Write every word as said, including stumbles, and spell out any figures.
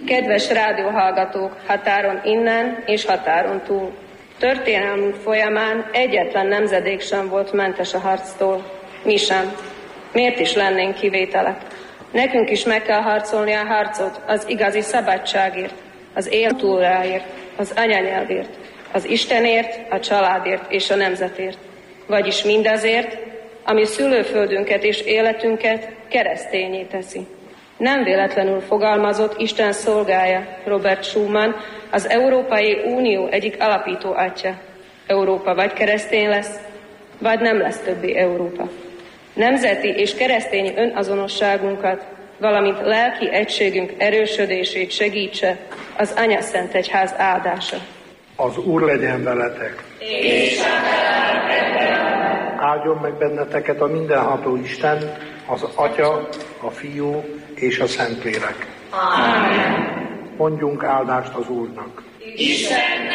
Kedves rádióhallgatók határon innen és határon túl! Történelmünk folyamán egyetlen nemzedék sem volt mentes a harctól. Mi sem. Miért is lennénk kivételek? Nekünk is meg kell harcolni a harcot az igazi szabadságért, az éltúráért, az anyanyelvért, az Istenért, a családért és a nemzetért. Vagyis mindazért, ami szülőföldünket és életünket keresztényé teszi. Nem véletlenül fogalmazott Isten szolgája Robert Schuman, az Európai Unió egyik alapító atya. Európa vagy keresztény lesz, vagy nem lesz többé Európa. Nemzeti és keresztény önazonosságunkat, valamint lelki egységünk erősödését segítse az Anyaszentegyház áldása. Az Úr legyen veletek! És a lelkedben! Áldjon meg benneteket a mindenható Isten, az Atya, a Fiú és a Szentlélek. Amen. Mondjunk áldást az Úrnak. Isten